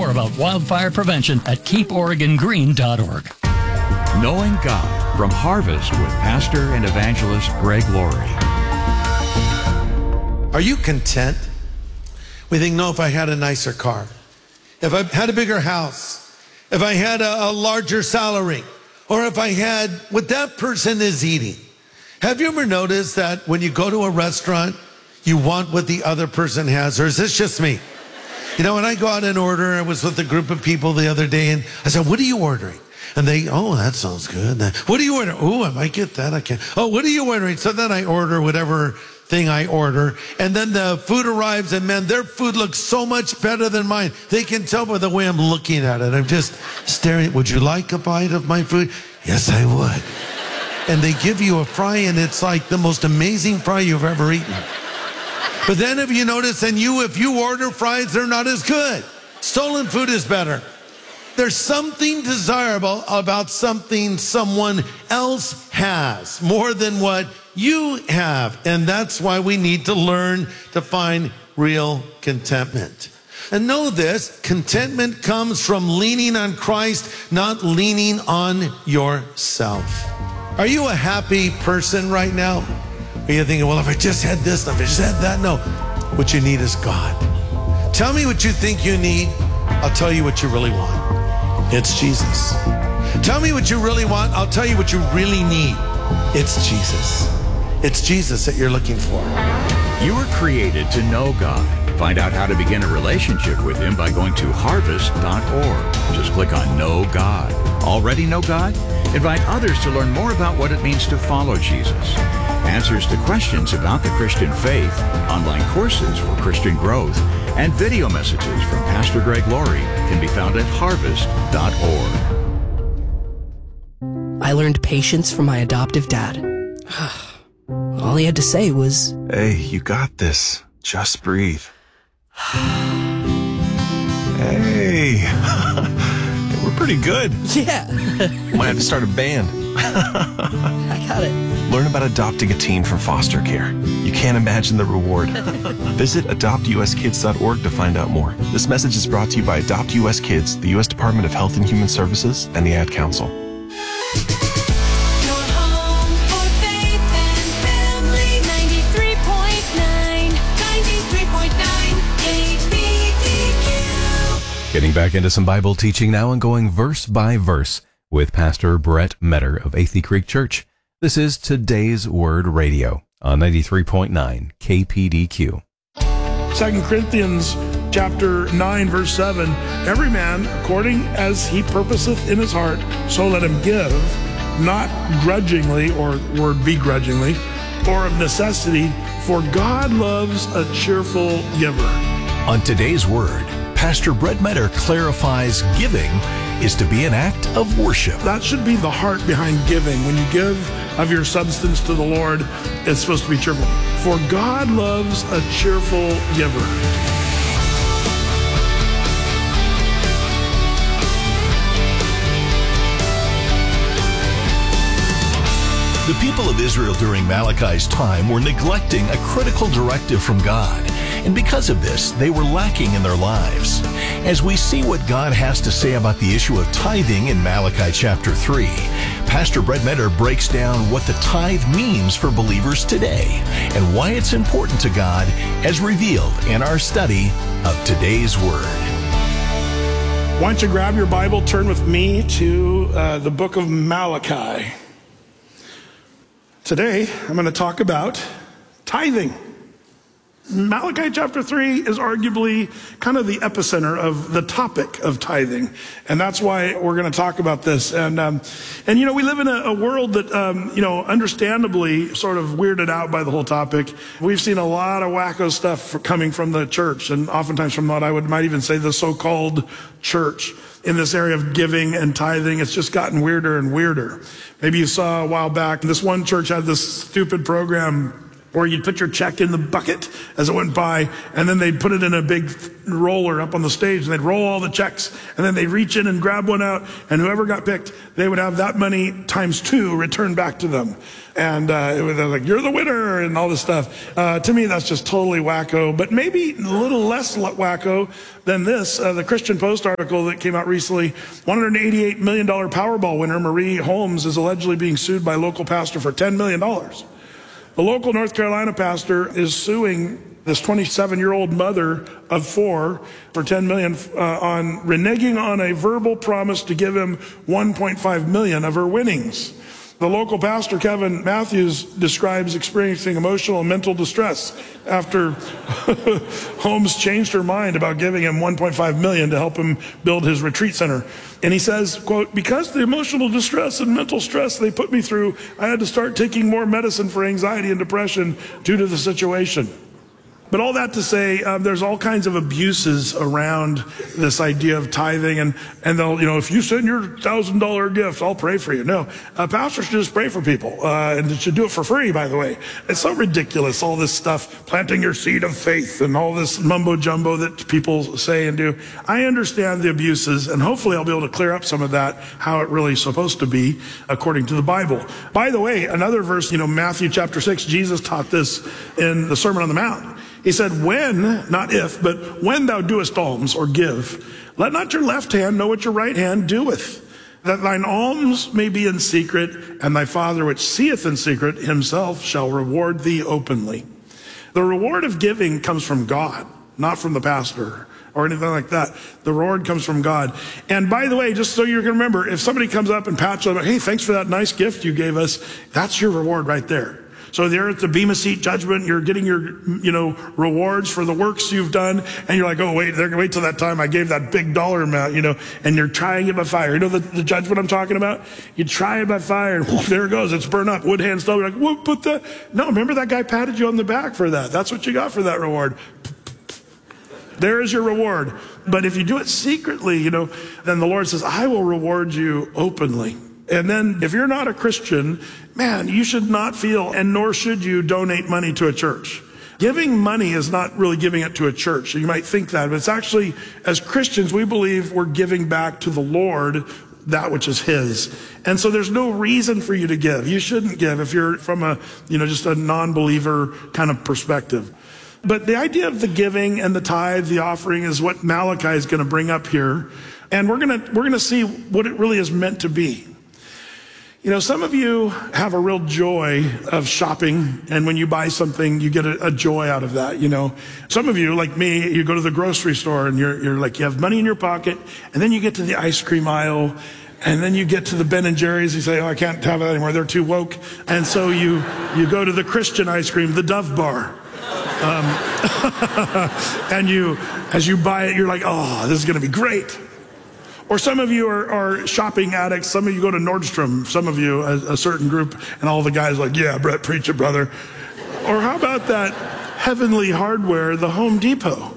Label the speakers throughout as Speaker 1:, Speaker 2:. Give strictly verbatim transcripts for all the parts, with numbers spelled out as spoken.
Speaker 1: more about wildfire prevention at keep oregon green dot org.
Speaker 2: Knowing God from Harvest with Pastor and Evangelist Greg Laurie.
Speaker 3: Are you content? We think, no, if I had a nicer car, if I had a bigger house, if I had a, a larger salary, or if I had what that person is eating. Have you ever noticed that when you go to a restaurant, you want what the other person has? Or is this just me? You know, when I go out and order, I was with a group of people the other day, and I said, what are you ordering? And they, oh, that sounds good. What are you ordering? Oh, I might get that. I can't. Oh, what are you ordering? So then I order whatever thing I order. And then the food arrives, and man, their food looks so much better than mine. They can tell by the way I'm looking at it. I'm just staring. Would you like a bite of my food? Yes, I would. And they give you a fry, and it's like the most amazing fry you've ever eaten. But then if you notice, and you, if you order fries, they're not as good. Stolen food is better. There's something desirable about something someone else has more than what you have. And that's why we need to learn to find real contentment. And know this, contentment comes from leaning on Christ, not leaning on yourself. Are you a happy person right now? Are you thinking, well, if I just had this, if I just had that? No, what you need is God. Tell me what you think you need. I'll tell you what you really want. It's Jesus. Tell me what you really want. I'll tell you what you really need. It's Jesus. It's Jesus that you're looking for.
Speaker 2: You were created to know God. Find out how to begin a relationship with Him by going to harvest dot org. Just click on Know God. Already know God? Invite others to learn more about what it means to follow Jesus. Answers to questions about the Christian faith, online courses for Christian growth, and video messages from Pastor Greg Laurie can be found at harvest dot org.
Speaker 4: I learned patience from my adoptive dad. All he had to say was,
Speaker 5: "Hey, you got this. Just breathe." Hey, we're pretty good.
Speaker 4: Yeah.
Speaker 5: Might have to start a band.
Speaker 4: I got it.
Speaker 5: Learn about adopting a teen from foster care. You can't imagine the reward. Visit adopt u s kids dot org to find out more. This message is brought to you by Adopt U S Kids, the U S Department of Health and Human Services, and the Ad Council.
Speaker 6: Getting back into some Bible teaching now and going verse by verse with Pastor Brett Metter of Athey Creek Church. This is Today's Word Radio on ninety-three point nine K P D Q.
Speaker 7: Second Corinthians chapter nine, verse seven, every man according as he purposeth in his heart, so let him give, not grudgingly, or word begrudgingly, or of necessity, for God loves a cheerful giver.
Speaker 8: On Today's Word, Pastor Brett Metter clarifies giving is to be an act of worship.
Speaker 7: That should be the heart behind giving. When you give of your substance to the Lord, it's supposed to be cheerful. For God loves a cheerful giver.
Speaker 8: The people of Israel during Malachi's time were neglecting a critical directive from God, and because of this, they were lacking in their lives. As we see what God has to say about the issue of tithing in Malachi chapter three, Pastor Brett Metter breaks down what the tithe means for believers today and why it's important to God as revealed in our study of Today's Word.
Speaker 7: Why don't you grab your Bible, turn with me to uh, the book of Malachi. Today, I'm going to talk about tithing. Malachi chapter three is arguably kind of the epicenter of the topic of tithing. And that's why we're going to talk about this. And, um, and you know, we live in a, a world that, um, you know, understandably sort of weirded out by the whole topic. We've seen a lot of wacko stuff coming from the church, and oftentimes from what I would might even say the so-called church. In this area of giving and tithing, it's just gotten weirder and weirder. Maybe you saw a while back, this one church had this stupid program Or you'd put your check in the bucket as it went by, and then they'd put it in a big roller up on the stage, and they'd roll all the checks, and then they'd reach in and grab one out, and whoever got picked, they would have that money times two returned back to them. And uh, it was like, you're the winner, and all this stuff. Uh, to me, that's just totally wacko, but maybe a little less wacko than this. Uh, the Christian Post article that came out recently, one hundred eighty-eight million dollars Powerball winner Marie Holmes is allegedly being sued by a local pastor for ten million dollars. The local North Carolina pastor is suing this twenty-seven-year-old mother of four for ten million dollars uh, on reneging on a verbal promise to give him one point five million dollars of her winnings. The local pastor, Kevin Matthews, describes experiencing emotional and mental distress after Holmes changed her mind about giving him one point five million dollars to help him build his retreat center. And he says, quote, because the emotional distress and mental stress they put me through, I had to start taking more medicine for anxiety and depression due to the situation. But all that to say, um, there's all kinds of abuses around this idea of tithing, and, and they'll, you know, if you send your one thousand dollar gift, I'll pray for you. No, uh, pastors should just pray for people, uh, and should do it for free, by the way. It's so ridiculous, all this stuff, planting your seed of faith, and all this mumbo-jumbo that people say and do. I understand the abuses, and hopefully I'll be able to clear up some of that, how it really is supposed to be, according to the Bible. By the way, another verse, you know, Matthew chapter six, Jesus taught this in the Sermon on the Mount. He said, when, not if, but when thou doest alms or give, let not your left hand know what your right hand doeth, that thine alms may be in secret, and thy Father which seeth in secret himself shall reward thee openly. The reward of giving comes from God, not from the pastor or anything like that. The reward comes from God. And by the way, just so you can remember, if somebody comes up and pats you on the back, hey, thanks for that nice gift you gave us, that's your reward right there. So there at the Bema Seat judgment, you're getting your, you know, rewards for the works you've done. And you're like, oh, wait, they're going to wait till that time I gave that big dollar amount, you know, and you're trying it by fire. You know the, the judgment I'm talking about? You try it by fire, and whoosh, there it goes. It's burned up. Wood, hand, stove. You're like, whoop, put that. No, remember that guy patted you on the back for that. That's what you got for that reward. There is your reward. But if you do it secretly, you know, then the Lord says, I will reward you openly. And then if you're not a Christian, man, you should not feel, and nor should you donate money to a church. Giving money is not really giving it to a church. So you might think that, but it's actually, as Christians, we believe we're giving back to the Lord that which is his. And so there's no reason for you to give. You shouldn't give if you're from a, you know, just a non-believer kind of perspective. But the idea of the giving and the tithe, the offering, is what Malachi is going to bring up here. And we're going to, we're going to see what it really is meant to be. You know, some of you have a real joy of shopping, and when you buy something, you get a, a joy out of that, you know. Some of you, like me, you go to the grocery store and you're, you're like, you have money in your pocket, and then you get to the ice cream aisle, and then you get to the Ben and Jerry's, you say, oh, I can't have that anymore, they're too woke. And so you, you go to the Christian ice cream, the Dove Bar. Um, and you, as you buy it, you're like, oh, this is going to be great. Or some of you are, are shopping addicts. Some of you go to Nordstrom. Some of you, a, a certain group, and all the guys are like, yeah, Brett, preach it, brother. Or how about that heavenly hardware, the Home Depot?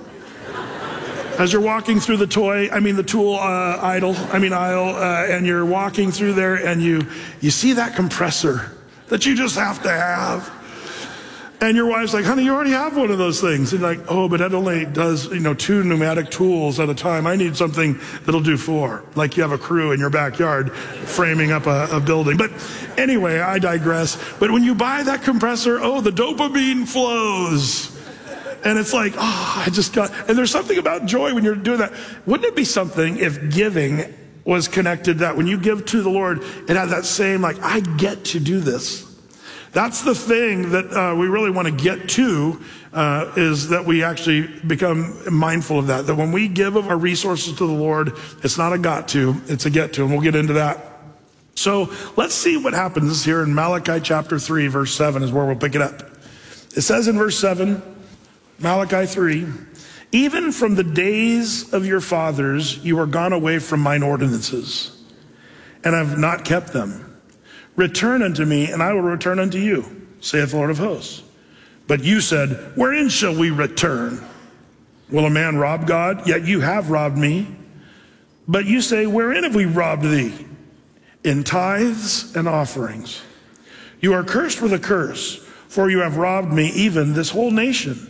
Speaker 7: As you're walking through the toy, I mean the tool uh, idle, I mean aisle, uh, and you're walking through there, and you you see that compressor that you just have to have. And your wife's like, honey, you already have one of those things. And you're like, oh, but that only does, you know, two pneumatic tools at a time. I need something that'll do four. Like you have a crew in your backyard framing up a, a building. But anyway, I digress. But when you buy that compressor, oh, the dopamine flows. And it's like, oh, I just got, and there's something about joy when you're doing that. Wouldn't it be something if giving was connected that when you give to the Lord, it had that same, like, I get to do this. That's the thing that uh, we really want to get to, uh, is that we actually become mindful of that. That when we give of our resources to the Lord, it's not a got to, it's a get to, and we'll get into that. So let's see what happens here in Malachi chapter three, verse seven is where we'll pick it up. It says in verse seven, Malachi three, even from the days of your fathers, you are gone away from mine ordinances, and have not kept them. Return unto me, and I will return unto you, saith the Lord of hosts. But you said, wherein shall we return? Will a man rob God? Yet you have robbed me. But you say, wherein have we robbed thee? In tithes and offerings. You are cursed with a curse, for you have robbed me, even this whole nation.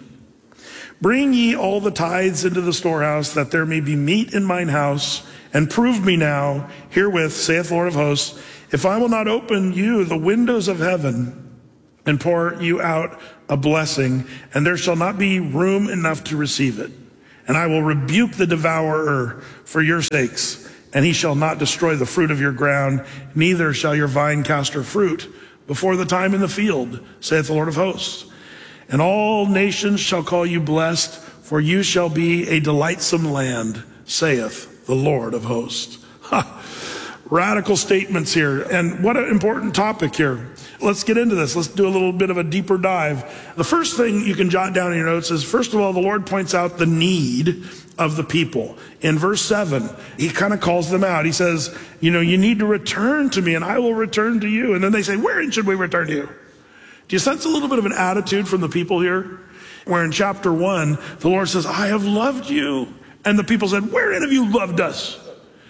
Speaker 7: Bring ye all the tithes into the storehouse, that there may be meat in mine house, and prove me now herewith, saith the Lord of hosts, if I will not open you the windows of heaven and pour you out a blessing, and there shall not be room enough to receive it. And I will rebuke the devourer for your sakes, and he shall not destroy the fruit of your ground, neither shall your vine cast her fruit before the time in the field, saith the Lord of hosts. And all nations shall call you blessed, for you shall be a delightsome land, saith the Lord of hosts. Ha. Radical statements here. And what an important topic here. Let's get into this. Let's do a little bit of a deeper dive. The first thing you can jot down in your notes is, first of all, the Lord points out the need of the people. In verse seven, he kind of calls them out. He says, you know, you need to return to me and I will return to you. And then they say, wherein should we return to you? Do you sense a little bit of an attitude from the people here? Where in chapter one, the Lord says, I have loved you. And the people said, wherein have you loved us?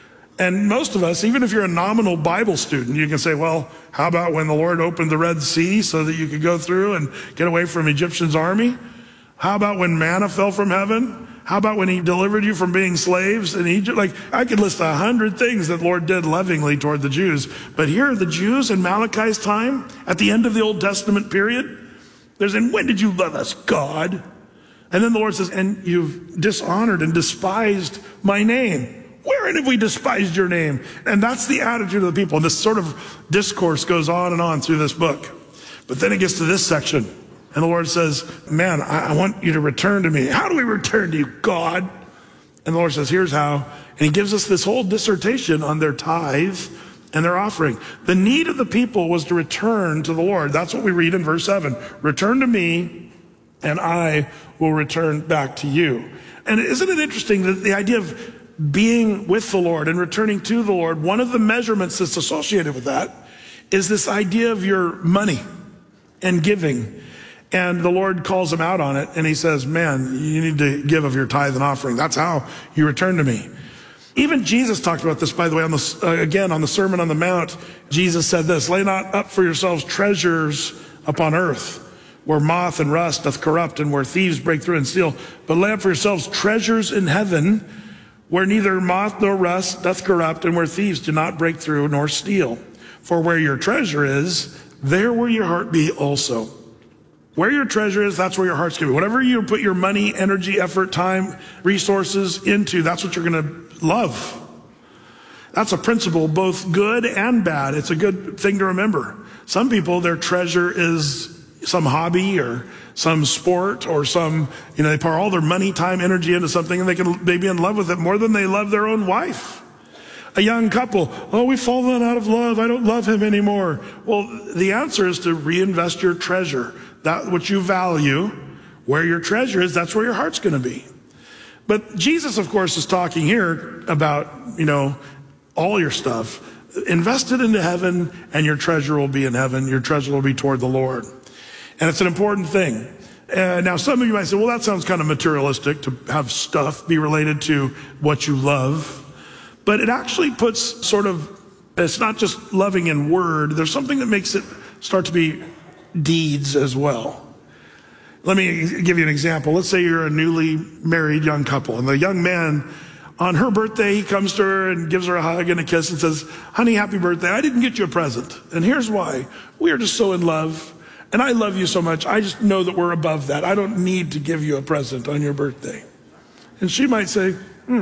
Speaker 7: And most of us, even if you're a nominal Bible student, you can say, well, how about when the Lord opened the Red Sea so that you could go through and get away from Egyptian's army? How about when manna fell from heaven? How about when he delivered you from being slaves in Egypt? Like, I could list a hundred things that the Lord did lovingly toward the Jews. But here, the Jews in Malachi's time, at the end of the Old Testament period, they're saying, when did you love us, God? And then the Lord says, and you've dishonored and despised my name. Wherein have we despised your name? And that's the attitude of the people. And this sort of discourse goes on and on through this book. But then it gets to this section. And the Lord says, man, I, I want you to return to me. How do we return to you, God? And the Lord says, here's how. And he gives us this whole dissertation on their tithe and their offering. The need of the people was to return to the Lord. That's what we read in verse seven. Return to me, and I will return back to you. And isn't it interesting that the idea of being with the Lord and returning to the Lord, one of the measurements that's associated with that is this idea of your money and giving. And the Lord calls him out on it, and he says, man, you need to give of your tithe and offering. That's how you return to me. Even Jesus talked about this, by the way, on the, uh, again, on the Sermon on the Mount. Jesus said this, lay not up for yourselves treasures upon earth, where moth and rust doth corrupt, and where thieves break through and steal. But lay up for yourselves treasures in heaven, where neither moth nor rust doth corrupt, and where thieves do not break through nor steal. For where your treasure is, there will your heart be also. Where your treasure is, that's where your heart's going to be. Whatever you put your money, energy, effort, time, resources into, that's what you're going to love. That's a principle, both good and bad. It's a good thing to remember. Some people, their treasure is some hobby or some sport or some, you know, they pour all their money, time, energy into something, and they can they be in love with it more than they love their own wife. A young couple, oh, we've fallen out of love. I don't love him anymore. Well, the answer is to reinvest your treasure. That what you value, where your treasure is, that's where your heart's going to be. But Jesus, of course, is talking here about, you know, all your stuff. Invest it into heaven, and your treasure will be in heaven. Your treasure will be toward the Lord. And it's an important thing. Uh, now, some of you might say, well, that sounds kind of materialistic to have stuff be related to what you love. But it actually puts sort of, it's not just loving in word. There's something that makes it start to be deeds as well. Let me give you an example. Let's say you're a newly married young couple, and the young man, on her birthday, he comes to her and gives her a hug and a kiss and says, honey, happy birthday. I didn't get you a present. And here's why. We are just so in love. And I love you so much. I just know that we're above that. I don't need to give you a present on your birthday. And she might say, hmm.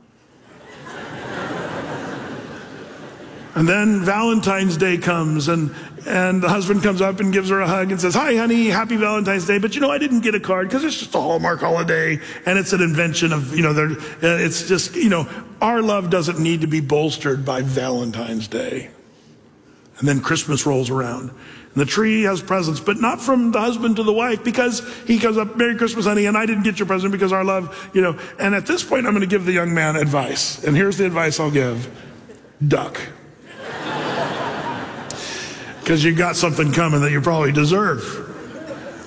Speaker 7: And then Valentine's Day comes, and, and the husband comes up and gives her a hug and says, hi, honey, happy Valentine's Day. But, you know, I didn't get a card because it's just a Hallmark holiday, and it's an invention of, you know, uh, it's just, you know, our love doesn't need to be bolstered by Valentine's Day. And then Christmas rolls around. And the tree has presents, but not from the husband to the wife, because he comes up, Merry Christmas, honey, and I didn't get your present because our love, you know. And at this point, I'm going to give the young man advice. And here's the advice I'll give. Duck. Because you got something coming that you probably deserve.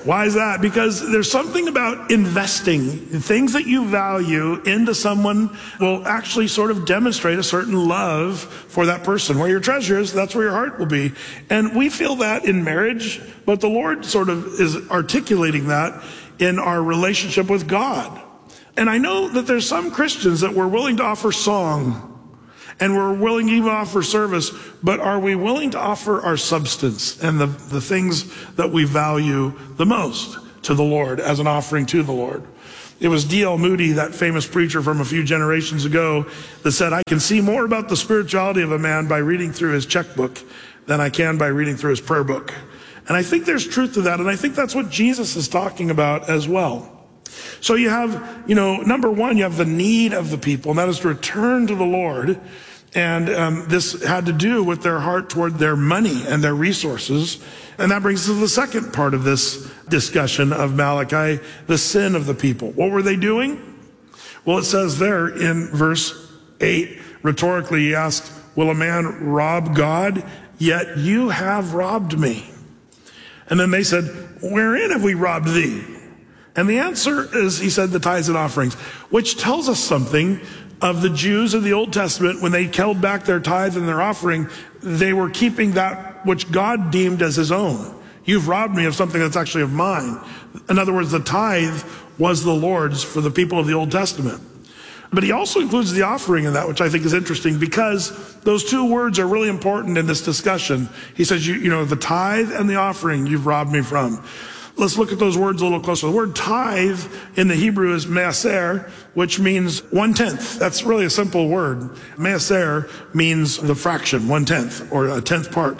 Speaker 7: Why is that? Because there's something about investing. Things that you value into someone will actually sort of demonstrate a certain love for that person. Where your treasure is, that's where your heart will be. And we feel that in marriage, but the Lord sort of is articulating that in our relationship with God. And I know that there's some Christians that we're willing to offer song, and we're willing to even offer service, but are we willing to offer our substance and the, the things that we value the most to the Lord as an offering to the Lord? It was D L Moody, that famous preacher from a few generations ago, that said, I can see more about the spirituality of a man by reading through his checkbook than I can by reading through his prayer book. And I think there's truth to that, and I think that's what Jesus is talking about as well. So you have, you know, number one, you have the need of the people, and that is to return to the Lord. And um, this had to do with their heart toward their money and their resources. And that brings us to the second part of this discussion of Malachi, the sin of the people. What were they doing? Well, it says there in verse eight, rhetorically he asked, will a man rob God? Yet you have robbed me. And then they said, wherein have we robbed thee? And the answer is, he said, the tithes and offerings, which tells us something of the Jews of the Old Testament. When they held back their tithe and their offering, they were keeping that which God deemed as his own. You've robbed me of something that's actually of mine. In other words, the tithe was the Lord's for the people of the Old Testament. But he also includes the offering in that, which I think is interesting, because those two words are really important in this discussion. He says, you, you know, the tithe and the offering you've robbed me from. Let's look at those words a little closer. The word tithe in the Hebrew is maaser, which means one-tenth. That's really a simple word. Maaser means the fraction, one-tenth, or a tenth part.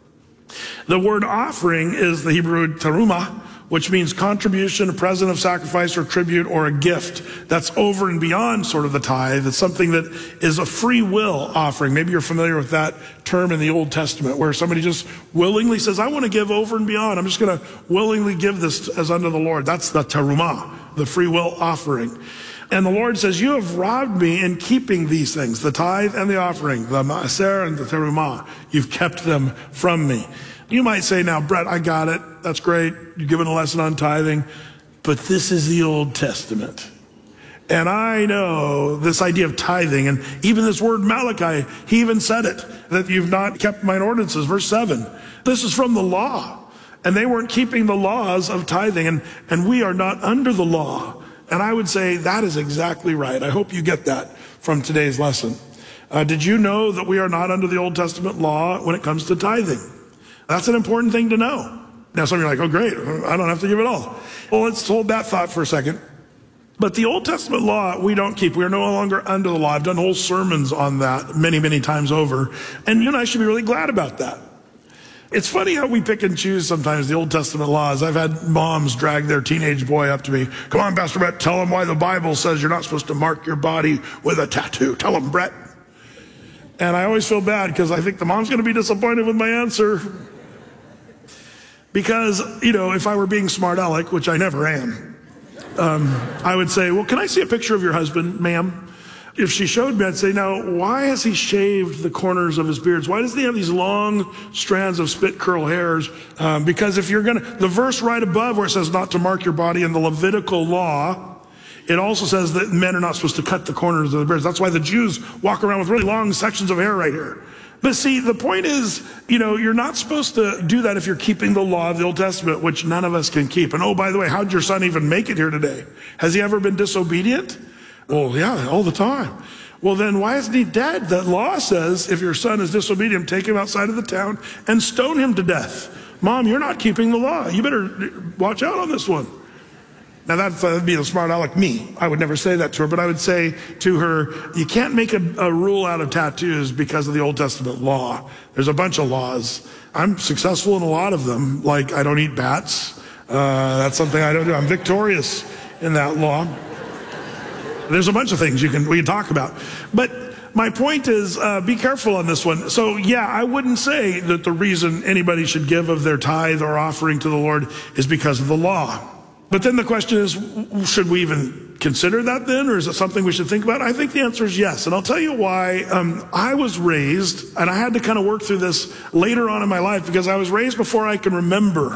Speaker 7: The word offering is the Hebrew terumah, which means contribution, a present of sacrifice or tribute, or a gift. That's over and beyond sort of the tithe. It's something that is a free will offering. Maybe you're familiar with that term in the Old Testament, where somebody just willingly says, I want to give over and beyond. I'm just going to willingly give this as unto the Lord. That's the terumah, the free will offering. And the Lord says, you have robbed me in keeping these things, the tithe and the offering, the maaser and the terumah. You've kept them from me. You might say, now, Brett, I got it. That's great. You're giving a lesson on tithing. But this is the Old Testament. And I know this idea of tithing, and even this word Malachi, he even said it, that you've not kept mine ordinances. Verse seven. This is from the law. And they weren't keeping the laws of tithing, and, and we are not under the law. And I would say that is exactly right. I hope you get that from today's lesson. Uh, did you know that we are not under the Old Testament law when it comes to tithing? That's an important thing to know. Now some of you are like, oh great, I don't have to give it all. Well, let's hold that thought for a second. But the Old Testament law, we don't keep. We are no longer under the law. I've done whole sermons on that many, many times over. And you and I should be really glad about that. It's funny how we pick and choose sometimes the Old Testament laws. I've had moms drag their teenage boy up to me. Come on, Pastor Brett, tell them why the Bible says you're not supposed to mark your body with a tattoo. Tell them, Brett. And I always feel bad because I think the mom's going to be disappointed with my answer. Because, you know, if I were being smart aleck, which I never am, um, I would say, well, can I see a picture of your husband, ma'am? If she showed me, I'd say, now, why has he shaved the corners of his beards? Why does he have these long strands of spit curl hairs? Um, because if you're going to, the verse right above where it says not to mark your body in the Levitical law, it also says that men are not supposed to cut the corners of the beards. That's why the Jews walk around with really long sections of hair right here. But see, the point is, you know, you're not supposed to do that if you're keeping the law of the Old Testament, which none of us can keep. And oh, by the way, how'd your son even make it here today? Has he ever been disobedient? Well, yeah, all the time. Well, then why isn't he dead? The law says if your son is disobedient, take him outside of the town and stone him to death. Mom, you're not keeping the law. You better watch out on this one. Now, that'd be the smart aleck me. I would never say that to her, but I would say to her, you can't make a, a rule out of tattoos because of the Old Testament law. There's a bunch of laws. I'm successful in a lot of them, like I don't eat bats. Uh, that's something I don't do. I'm victorious in that law. There's a bunch of things you can we can talk about. But my point is, uh, be careful on this one. So, yeah, I wouldn't say that the reason anybody should give of their tithe or offering to the Lord is because of the law. But then the question is, should we even consider that then, or is it something we should think about? I think the answer is yes, and I'll tell you why. Um, I was raised, and I had to kind of work through this later on in my life, because I was raised before I can remember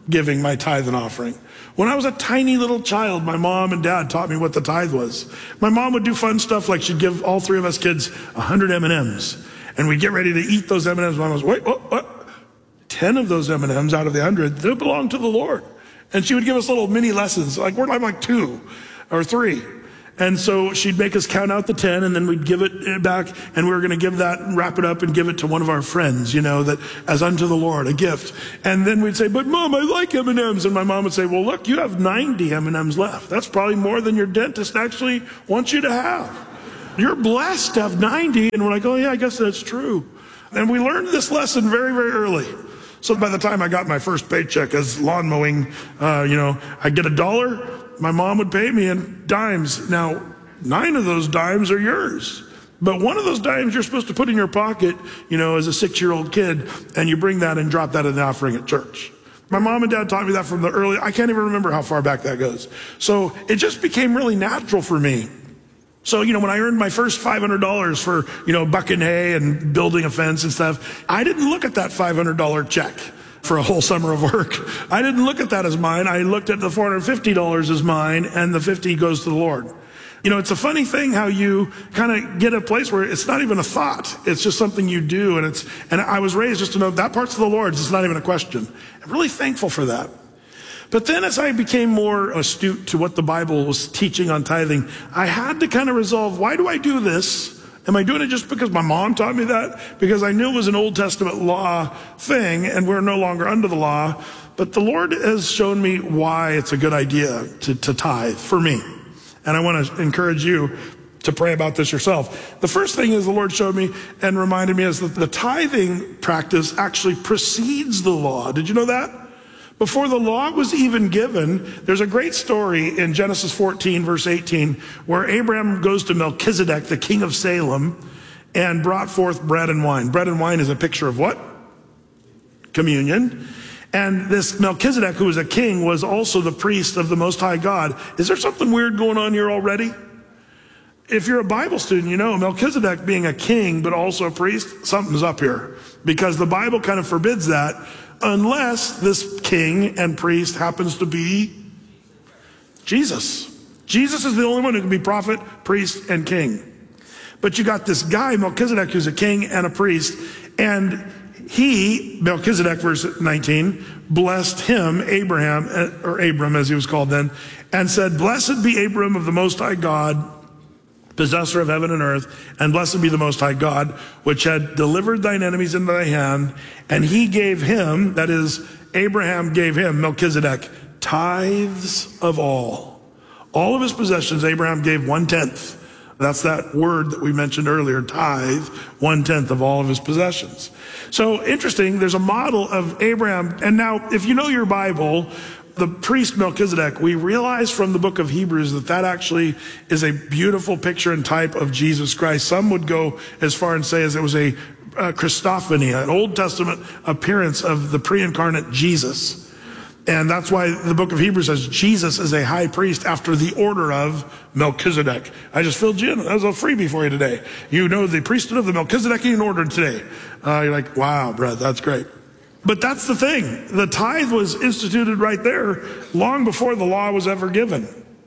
Speaker 7: giving my tithe and offering. When I was a tiny little child, my mom and dad taught me what the tithe was. My mom would do fun stuff like she'd give all three of us kids one hundred M and M's. And we'd get ready to eat those M and M's. Mom was, wait, what, what? ten of those M and M's out of the one hundred, they belong to the Lord. And she would give us little mini lessons. Like, we're like two or three. And so she'd make us count out the ten, and then we'd give it back, and we were going to give that, wrap it up and give it to one of our friends, you know, that as unto the Lord, a gift. And then we'd say, but Mom, I like M and M's. And my mom would say, well, look, you have ninety M and M's left. That's probably more than your dentist actually wants you to have. You're blessed to have ninety. And we're like, oh yeah, I guess that's true. And we learned this lesson very, very early. So by the time I got my first paycheck as lawn mowing, uh, you know, I'd get a dollar. My mom would pay me in dimes. Now, nine of those dimes are yours. But one of those dimes you're supposed to put in your pocket, you know, as a six-year-old kid, and you bring that and drop that in the offering at church. My mom and dad taught me that from the early, I can't even remember how far back that goes. So it just became really natural for me. So, you know, when I earned my first five hundred dollars for, you know, bucking hay and building a fence and stuff, I didn't look at that five hundred dollars check for a whole summer of work. I didn't look at that as mine. I looked at the four hundred fifty dollars as mine, and the fifty goes to the Lord. You know, it's a funny thing how you kind of get a place where it's not even a thought. It's just something you do. And it's, and I was raised just to know that part's of the Lord's. It's not even a question. I'm really thankful for that. But then as I became more astute to what the Bible was teaching on tithing, I had to kind of resolve, why do I do this? Am I doing it just because my mom taught me that? Because I knew it was an Old Testament law thing, and we're no longer under the law. But the Lord has shown me why it's a good idea to, to tithe for me. And I want to encourage you to pray about this yourself. The first thing is the Lord showed me and reminded me is that the tithing practice actually precedes the law. Did you know that? Before the law was even given, there's a great story in Genesis fourteen, verse eighteen, where Abraham goes to Melchizedek, the king of Salem, and brought forth bread and wine. Bread and wine is a picture of what? Communion. And this Melchizedek, who was a king, was also the priest of the Most High God. Is there something weird going on here already? If you're a Bible student, you know Melchizedek being a king, but also a priest, something's up here. Because the Bible kind of forbids that, unless this king and priest happens to be Jesus. Jesus is the only one who can be prophet, priest, and king. But you got this guy, Melchizedek, who's a king and a priest, and he, Melchizedek, verse nineteen, blessed him, Abraham, or Abram as he was called then, and said, blessed be Abram of the Most High God, possessor of heaven and earth, and blessed be the Most High God, which had delivered thine enemies into thy hand. And he gave him, that is, Abraham gave him, Melchizedek, tithes of all. All of his possessions, Abraham gave one-tenth. That's that word that we mentioned earlier, tithe, one-tenth of all of his possessions. So interesting, there's a model of Abraham. And now, if you know your Bible, the priest Melchizedek, we realize from the book of Hebrews that that actually is a beautiful picture and type of Jesus Christ. Some would go as far and say as it was a, a Christophany, an Old Testament appearance of the pre-incarnate Jesus. And that's why the book of Hebrews says Jesus is a high priest after the order of Melchizedek. I just filled you in. That was a freebie for you today. You know the priesthood of the Melchizedekian order today. Uh, you're like, wow, Brett, that's great. But that's the thing. The tithe was instituted right there long before the law was ever given.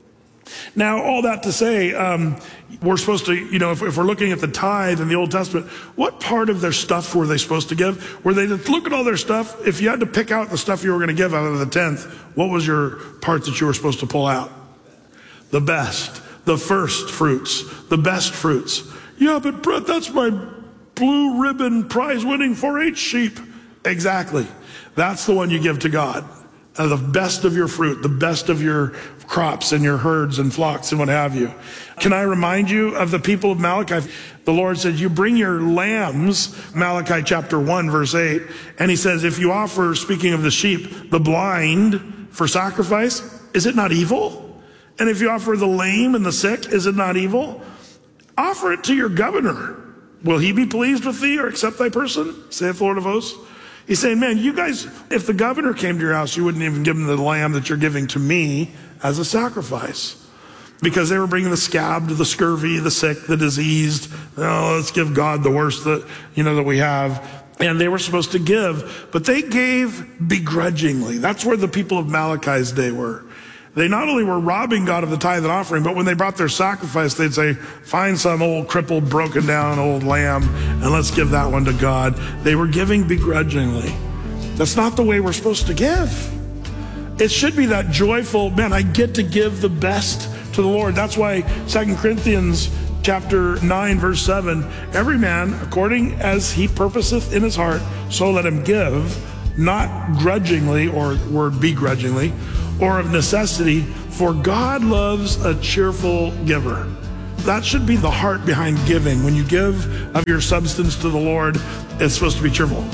Speaker 7: Now, all that to say, um, we're supposed to, you know, if, if we're looking at the tithe in the Old Testament, what part of their stuff were they supposed to give? Were they to look at all their stuff? If you had to pick out the stuff you were going to give out of the tenth, what was your part that you were supposed to pull out? The best, the first fruits, the best fruits. Yeah, but Brett, that's my blue ribbon prize winning four H sheep. Exactly. That's the one you give to God. Uh, the best of your fruit, the best of your crops and your herds and flocks and what have you. Can I remind you of the people of Malachi? The Lord said, you bring your lambs, Malachi chapter one, verse eight. And he says, if you offer, speaking of the sheep, the blind for sacrifice, is it not evil? And if you offer the lame and the sick, is it not evil? Offer it to your governor. Will he be pleased with thee or accept thy person? Saith the Lord of hosts. He's saying, man, you guys, if the governor came to your house, you wouldn't even give him the lamb that you're giving to me as a sacrifice. Because they were bringing the scabbed, the scurvy, the sick, the diseased. Oh, let's give God the worst that, you know, that we have. And they were supposed to give, but they gave begrudgingly. That's where the people of Malachi's day were. They not only were robbing God of the tithe and offering, but when they brought their sacrifice, they'd say, find some old crippled, broken down old lamb, and let's give that one to God. They were giving begrudgingly. That's not the way we're supposed to give. It should be that joyful, man, I get to give the best to the Lord. That's why Second Corinthians chapter nine, verse seven, every man, according as he purposeth in his heart, so let him give, not grudgingly, or word begrudgingly, or of necessity, for God loves a cheerful giver. That should be the heart behind giving. When you give of your substance to the Lord, it's supposed to be cheerful.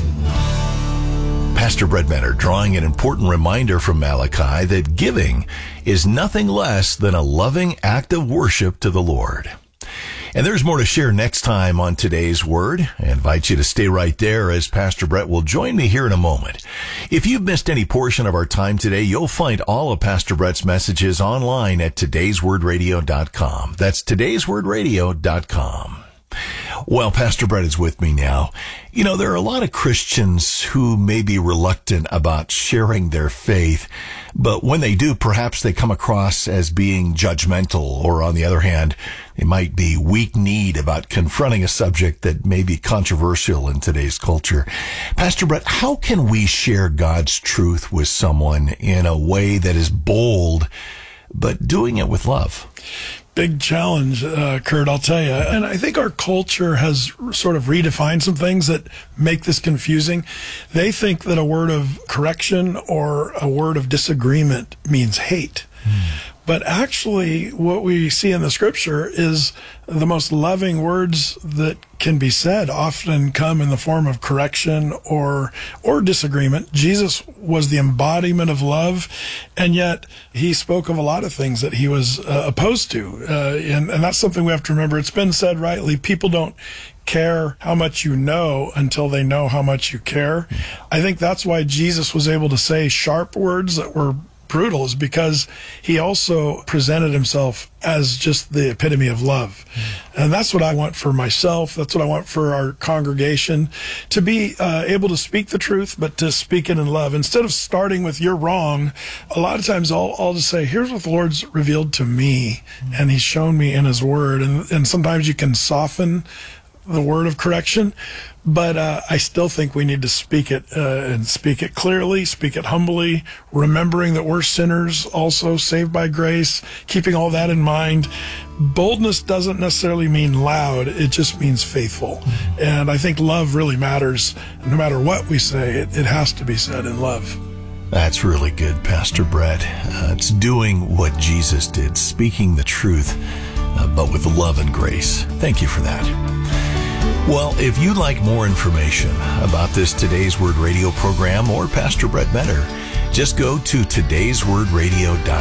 Speaker 8: Pastor Brett Meador drawing an important reminder from Malachi that giving is nothing less than a loving act of worship to the Lord. And there's more to share next time on Today's Word. I invite you to stay right there as Pastor Brett will join me here in a moment. If you've missed any portion of our time today, you'll find all of Pastor Brett's messages online at todays word radio dot com. That's todays word radio dot com. Well, Pastor Brett is with me now. You know, there are a lot of Christians who may be reluctant about sharing their faith, but when they do, perhaps they come across as being judgmental, or on the other hand, they might be weak-kneed about confronting a subject that may be controversial in today's culture. Pastor Brett, how can we share God's truth with someone in a way that is bold, but doing it with love?
Speaker 7: Big challenge, uh, Kurt, I'll tell you. And I think our culture has sort of redefined some things that make this confusing. They think that a word of correction or a word of disagreement means hate. Mm. But actually, what we see in the scripture is the most loving words that can be said often come in the form of correction or or disagreement. Jesus was the embodiment of love, and yet he spoke of a lot of things that he was uh, opposed to. Uh, and, and that's something we have to remember. It's been said rightly, people don't care how much you know until they know how much you care. I think that's why Jesus was able to say sharp words that were brutal, is because he also presented himself as just the epitome of love. Mm. And that's what I want for myself. That's what I want for our congregation, to be uh, able to speak the truth, but to speak it in love. Instead of starting with you're wrong, a lot of times I'll, I'll just say, here's what the Lord's revealed to me, mm. and he's shown me in his word. And, and sometimes you can soften the word of correction, but uh, I still think we need to speak it uh, and speak it clearly, speak it humbly, remembering that we're sinners also saved by grace, keeping all that in mind. Boldness doesn't necessarily mean loud, it just means faithful. And I think love really matters. No matter what we say, it, it has to be said in love.
Speaker 8: That's really good, Pastor Brett. Uh, it's doing what Jesus did, speaking the truth, uh, but with love and grace. Thank you for that. Well, if you'd like more information about this Today's Word radio program or Pastor Brett Meador, just go to todays word radio dot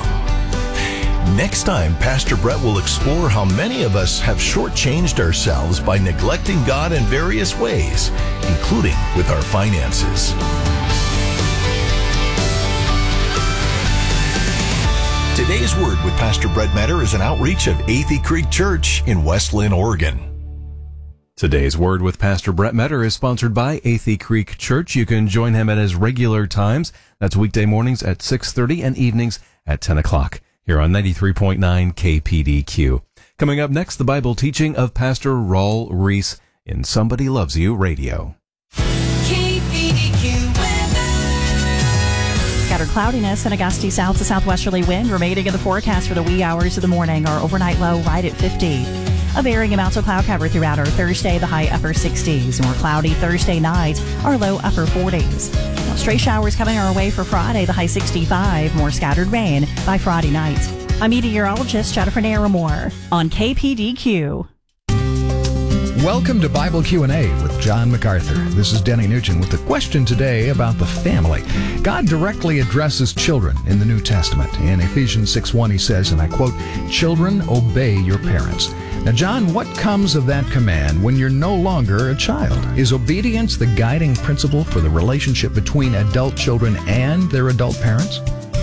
Speaker 8: com. Next time, Pastor Brett will explore how many of us have shortchanged ourselves by neglecting God in various ways, including with our finances. Today's Word with Pastor Brett Meador is an outreach of Athey Creek Church in West Linn, Oregon.
Speaker 6: Today's Word with Pastor Brett Meador is sponsored by Athey Creek Church. You can join him at his regular times. That's weekday mornings at six thirty and evenings at ten o'clock here on ninety-three point nine K P D Q. Coming up next, the Bible teaching of Pastor Raul Reese in Somebody Loves You Radio.
Speaker 9: K P D Q weather. Scattered cloudiness and a gusty south to southwesterly wind remaining in the forecast for the wee hours of the morning. Our overnight low right at fifty. A varying amounts of cloud cover throughout our Thursday, the high upper sixties. More cloudy Thursday night, our low upper forties. Stray showers coming our way for Friday, the high sixty-five. More scattered rain by Friday night. I'm meteorologist Jennifer Naramore on K P D Q.
Speaker 10: Welcome to Bible Q and A with John MacArthur. This is Denny Nugent with the question today about the family. God directly addresses children in the New Testament. In Ephesians six one, he says, and I quote, "Children, obey your parents." Now, John, what comes of that command when you're no longer a child? Is obedience the guiding principle for the relationship between adult children and their adult parents?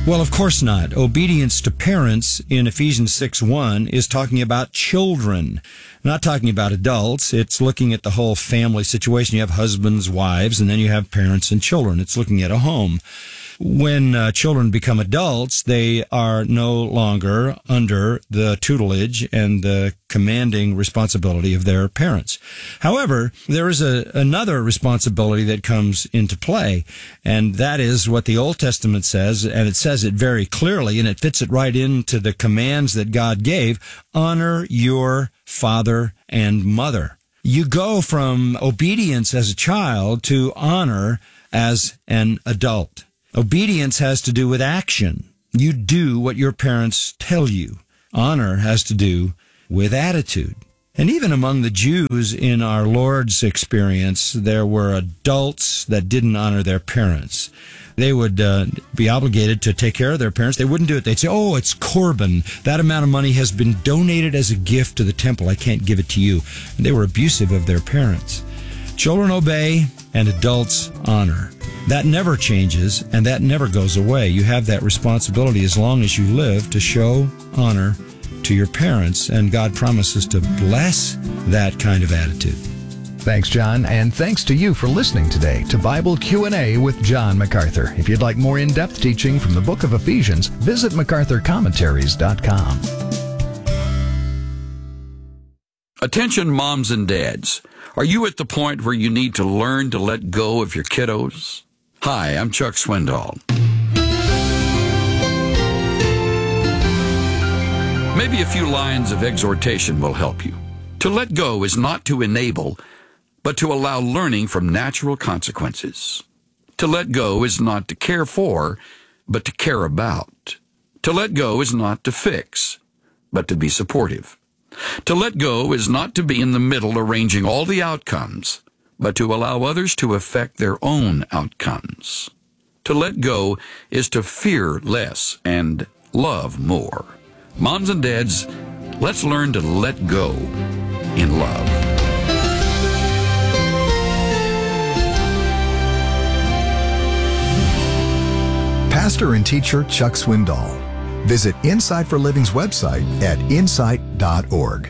Speaker 11: Well, of course not. Obedience to parents in Ephesians six one is talking about children, not talking about adults. It's looking at the whole family situation. You have husbands, wives, and then you have parents and children. It's looking at a home. When uh, children become adults, they are no longer under the tutelage and the commanding responsibility of their parents. However, there is a, another responsibility that comes into play, and that is what the Old Testament says, and it says it very clearly, and it fits it right into the commands that God gave. Honor your father and mother. You go from obedience as a child to honor as an adult. Obedience has to do with action. You do what your parents tell you. Honor has to do with attitude. And even among the Jews in our Lord's experience, there were adults that didn't honor their parents. They would uh, be obligated to take care of their parents. They wouldn't do it. They'd say, oh, it's Corban. That amount of money has been donated as a gift to the temple. I can't give it to you. And they were abusive of their parents. Children obey and adults honor. That never changes, and that never goes away. You have that responsibility as long as you live to show honor to your parents, and God promises to bless that kind of attitude.
Speaker 10: Thanks, John, and thanks to you for listening today to Bible Q and A with John MacArthur. If you'd like more in-depth teaching from the book of Ephesians, visit macarthur commentaries dot com.
Speaker 12: Attention moms and dads. Are you at the point where you need to learn to let go of your kiddos? Hi, I'm Chuck Swindoll. Maybe a few lines of exhortation will help you. To let go is not to enable, but to allow learning from natural consequences. To let go is not to care for, but to care about. To let go is not to fix, but to be supportive. To let go is not to be in the middle arranging all the outcomes, but to allow others to affect their own outcomes. To let go is to fear less and love more. Moms and dads, let's learn to let go in love.
Speaker 13: Pastor and teacher Chuck Swindoll. Visit Insight for Living's website at insight dot org.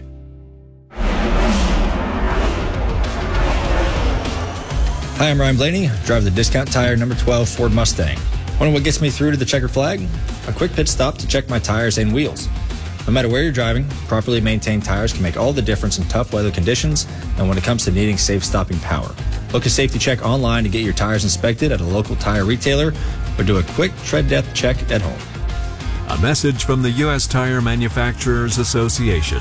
Speaker 14: Hi, I'm Ryan Blaney, driver of the Discount Tire number twelve Ford Mustang. Wonder what gets me through to the checker flag? A quick pit stop to check my tires and wheels. No matter where you're driving, properly maintained tires can make all the difference in tough weather conditions and when it comes to needing safe stopping power. Book a safety check online to get your tires inspected at a local tire retailer or do a quick tread depth check at home.
Speaker 15: A message from the U S Tire Manufacturers Association.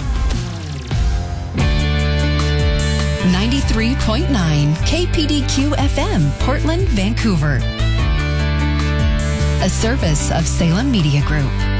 Speaker 16: ninety-three point nine K P D Q F M, Portland, Vancouver. A service of Salem Media Group.